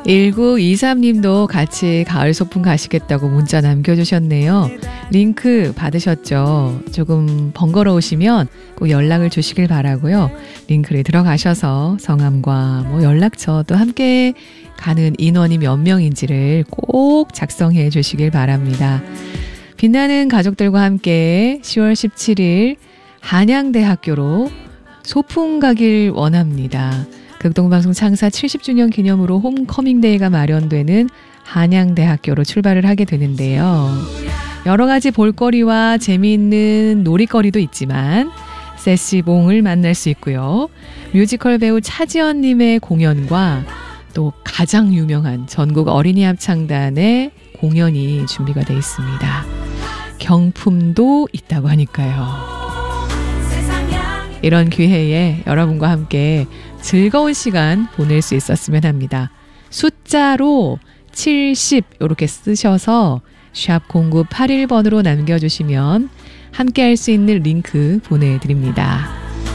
1923님도 같이 가을 소풍 가시겠다고 문자 남겨주셨네요. 링크 받으셨죠? 조금 번거로우시면 꼭 연락을 주시길 바라고요. 링크를 들어가셔서 성함과 연락처 또 함께 가는 인원이 몇 명인지를 꼭 작성해 주시길 바랍니다. 빛나는 가족들과 함께 10월 17일 한양대학교로 소풍 가길 원합니다. 극동방송 창사 70주년 기념으로 홈커밍데이가 마련되는 한양대학교로 출발을 하게 되는데요. 여러 가지 볼거리와 재미있는 놀이거리도 있지만 세시봉을 만날 수 있고요. 뮤지컬 배우 차지연님의 공연과 또 가장 유명한 전국 어린이 합창단의 공연이 준비가 되어 있습니다. 경품도 있다고 하니까요. 이런 기회에 여러분과 함께 즐거운 시간 보낼 수 있었으면 합니다. 숫자로 70 이렇게 쓰셔서 샵 0981번으로 남겨주시면 함께 할 수 있는 링크 보내드립니다.